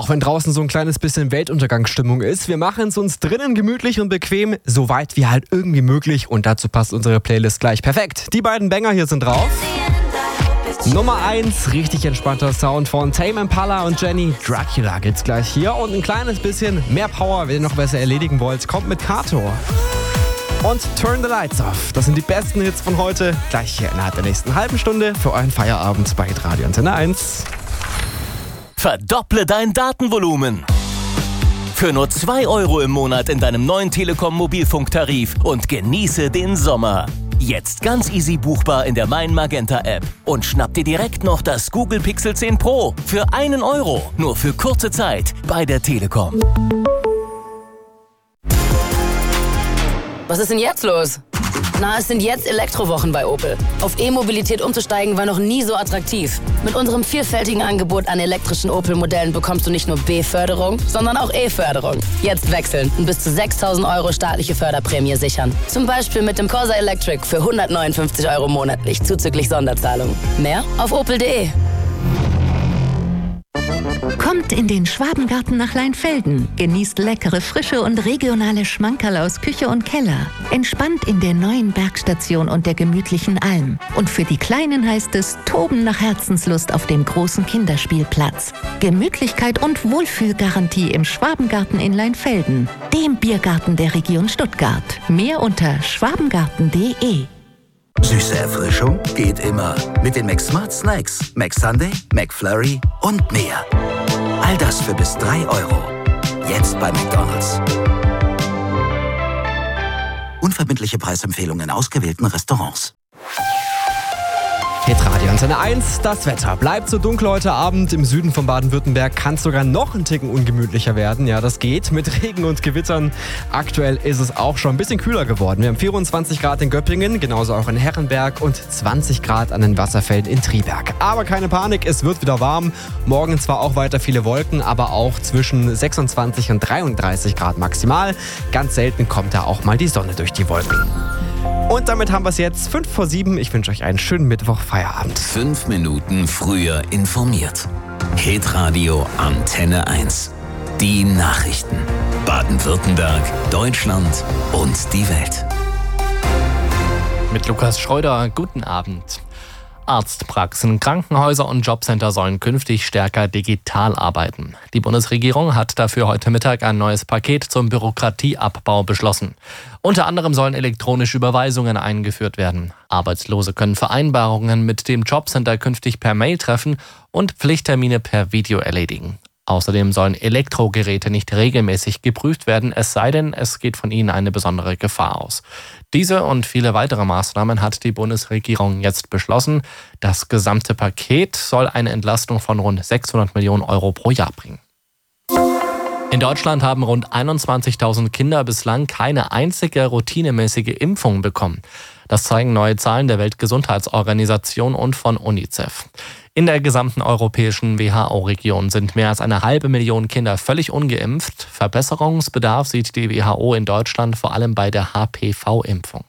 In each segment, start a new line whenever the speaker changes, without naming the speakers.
Auch wenn draußen so ein kleines bisschen Weltuntergangsstimmung ist, wir machen es uns drinnen gemütlich und bequem, so weit wie halt irgendwie möglich. Und dazu passt unsere Playlist gleich perfekt. Die beiden Banger hier sind drauf. Nummer 1, richtig entspannter Sound von Tame Impala und Jenny. Dracula gibt's gleich hier. Und ein kleines bisschen mehr Power, wenn ihr noch besser erledigen wollt, kommt mit Kato. Und Turn the Lights Off. Das sind die besten Hits von heute. Gleich hier innerhalb der nächsten halben Stunde für euren Feierabend bei Radio Antenne 1.
Verdopple dein Datenvolumen. Für nur 2 € im Monat in deinem neuen Telekom Mobilfunktarif und genieße den Sommer. Jetzt ganz easy buchbar in der Mein Magenta App. Und schnapp dir direkt noch das Google Pixel 10 Pro für 1 €. Nur für kurze Zeit bei der Telekom.
Was ist denn jetzt los? Na, es sind jetzt Elektrowochen bei Opel. Auf E-Mobilität umzusteigen war noch nie so attraktiv. Mit unserem vielfältigen Angebot an elektrischen Opel-Modellen bekommst du nicht nur B-Förderung, sondern auch E-Förderung. Jetzt wechseln und bis zu 6.000 € staatliche Förderprämie sichern. Zum Beispiel mit dem Corsa Electric für 159 € monatlich, zuzüglich Sonderzahlung. Mehr auf opel.de.
Kommt in den Schwabengarten nach Leinfelden, genießt leckere, frische und regionale Schmankerl aus Küche und Keller. Entspannt in der neuen Bergstation und der gemütlichen Alm. Und für die Kleinen heißt es Toben nach Herzenslust auf dem großen Kinderspielplatz. Gemütlichkeit und Wohlfühlgarantie im Schwabengarten in Leinfelden, dem Biergarten der Region Stuttgart. Mehr unter schwabengarten.de.
Süße Erfrischung geht immer. Mit den McSmart Snacks, McSunday, McFlurry und mehr. All das für bis 3 €. Jetzt bei McDonald's. Unverbindliche Preisempfehlungen in ausgewählten Restaurants.
Hitradio Antenne 1, das Wetter bleibt so dunkel heute Abend. Im Süden von Baden-Württemberg kann es sogar noch einen Ticken ungemütlicher werden. Ja, das geht mit Regen und Gewittern. Aktuell ist es auch schon ein bisschen kühler geworden. Wir haben 24 Grad in Göppingen, genauso auch in Herrenberg und 20 Grad an den Wasserfällen in Triberg. Aber keine Panik, es wird wieder warm. Morgen zwar auch weiter viele Wolken, aber auch zwischen 26 und 33 Grad maximal. Ganz selten kommt da auch mal die Sonne durch die Wolken. Und damit haben wir es jetzt 5 vor 7. Ich wünsche euch einen schönen Mittwoch-Feierabend.
5 Minuten früher informiert. Hitradio Antenne 1. Die Nachrichten. Baden-Württemberg, Deutschland und die Welt.
Mit Lukas Schreuder, guten Abend. Arztpraxen, Krankenhäuser und Jobcenter sollen künftig stärker digital arbeiten. Die Bundesregierung hat dafür heute Mittag ein neues Paket zum Bürokratieabbau beschlossen. Unter anderem sollen elektronische Überweisungen eingeführt werden. Arbeitslose können Vereinbarungen mit dem Jobcenter künftig per Mail treffen und Pflichttermine per Video erledigen. Außerdem sollen Elektrogeräte nicht regelmäßig geprüft werden, es sei denn, es geht von ihnen eine besondere Gefahr aus. Diese und viele weitere Maßnahmen hat die Bundesregierung jetzt beschlossen. Das gesamte Paket soll eine Entlastung von rund 600 Millionen € pro Jahr bringen. In Deutschland haben rund 21.000 Kinder bislang keine einzige routinemäßige Impfung bekommen. Das zeigen neue Zahlen der Weltgesundheitsorganisation und von UNICEF. In der gesamten europäischen WHO-Region sind mehr als 500.000 Kinder völlig ungeimpft. Verbesserungsbedarf sieht die WHO in Deutschland vor allem bei der HPV-Impfung.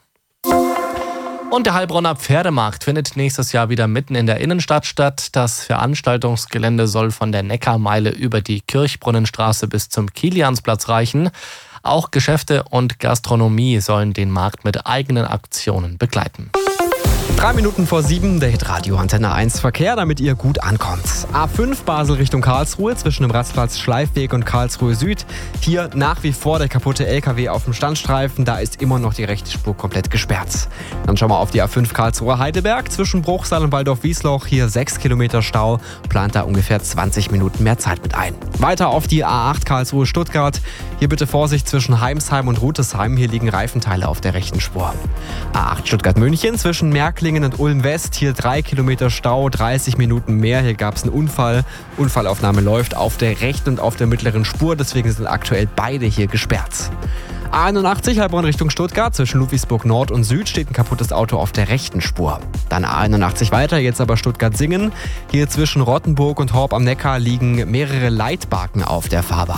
Und der Heilbronner Pferdemarkt findet nächstes Jahr wieder mitten in der Innenstadt statt. Das Veranstaltungsgelände soll von der Neckarmeile über die Kirchbrunnenstraße bis zum Kiliansplatz reichen. Auch Geschäfte und Gastronomie sollen den Markt mit eigenen Aktionen begleiten.
3 Minuten vor 7, der Hitradio Antenne 1 Verkehr, damit ihr gut ankommt. A5 Basel Richtung Karlsruhe zwischen dem Rastplatz Schleifweg und Karlsruhe Süd. Hier nach wie vor der kaputte LKW auf dem Standstreifen, da ist immer noch die rechte Spur komplett gesperrt. Dann schauen wir auf die A5 Karlsruhe Heidelberg zwischen Bruchsal und Waldorf-Wiesloch. Hier 6 Kilometer Stau, plant da ungefähr 20 Minuten mehr Zeit mit ein. Weiter auf die A8 Karlsruhe Stuttgart. Hier bitte Vorsicht zwischen Heimsheim und Rutesheim, hier liegen Reifenteile auf der rechten Spur. A8 Stuttgart München zwischen Märklingen und Ulm West, hier 3 Kilometer Stau, 30 Minuten mehr. Hier gab es einen Unfall. Unfallaufnahme läuft auf der rechten und auf der mittleren Spur, deswegen sind aktuell beide hier gesperrt. A81 Heilbronn Richtung Stuttgart, zwischen Ludwigsburg Nord und Süd steht ein kaputtes Auto auf der rechten Spur. Dann A81 weiter, jetzt aber Stuttgart-Singen. Hier zwischen Rottenburg und Horb am Neckar liegen mehrere Leitbarken auf der Fahrbahn.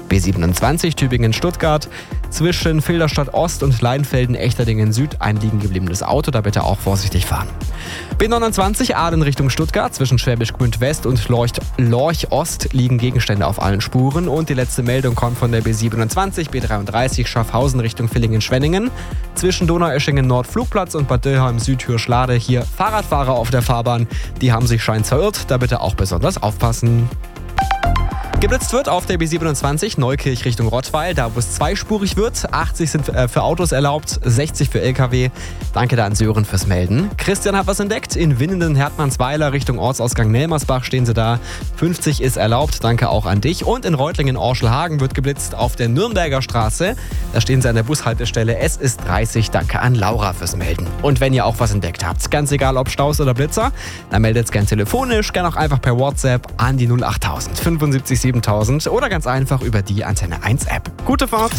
B27 Tübingen-Stuttgart, zwischen Filderstadt Ost und Leinfelden-Echterdingen Süd ein liegen gebliebenes Auto, da bitte auch vorsichtig fahren. B29 Aalen Richtung Stuttgart, zwischen Schwäbisch Gmünd West und Lorch Ost liegen Gegenstände auf allen Spuren. Und die letzte Meldung kommt von der B27 B33 Schaffhausen Richtung Villingen-Schwenningen, zwischen Donaueschingen Nord-Flugplatz und Bad Dürheim Süd-Hürschlade. Hier Fahrradfahrer auf der Fahrbahn, die haben sich scheinbar verirrt, da bitte auch besonders aufpassen. Geblitzt wird auf der B27 Neukirch Richtung Rottweil, da wo es zweispurig wird. 80 sind für Autos erlaubt, 60 für LKW. Danke da an Sören fürs Melden. Christian hat was entdeckt. In Winnenden-Hertmannsweiler Richtung Ortsausgang Nelmersbach stehen sie da. 50 ist erlaubt, danke auch an dich. Und in Reutlingen-Orschelhagen wird geblitzt auf der Nürnberger Straße. Da stehen sie an der Bushaltestelle. Es ist 30, danke an Laura fürs Melden. Und wenn ihr auch was entdeckt habt, ganz egal ob Staus oder Blitzer, dann meldet es gern telefonisch, gern auch einfach per WhatsApp an die 08000 75 7000 oder ganz einfach über die Antenne 1 App. Gute Fahrt!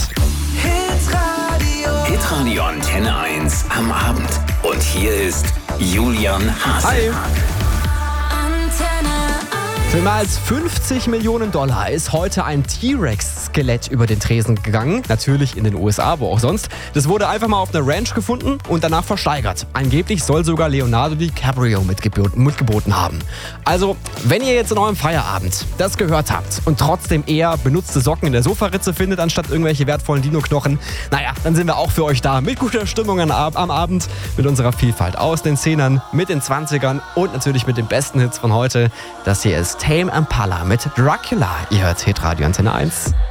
Hitradio Antenne 1 am Abend. Und hier ist Julian Haselhag.
Hi! Für mehr als 50 Millionen Dollar ist heute ein T-Rex-Skelett über den Tresen gegangen. Natürlich in den USA, wo auch sonst. Das wurde einfach mal auf einer Ranch gefunden und danach versteigert. Angeblich soll sogar Leonardo DiCaprio mitgeboten haben. Also, wenn ihr jetzt in eurem Feierabend das gehört habt und trotzdem eher benutzte Socken in der Sofaritze findet, anstatt irgendwelche wertvollen Dino-Knochen, naja, dann sind wir auch für euch da. Mit guter Stimmung am Abend, mit unserer Vielfalt aus den 10ern, mit den 20ern und natürlich mit den besten Hits von heute. Das hier ist Tame Impala mit Dracula. Ihr hört Hitradio Antenne 1.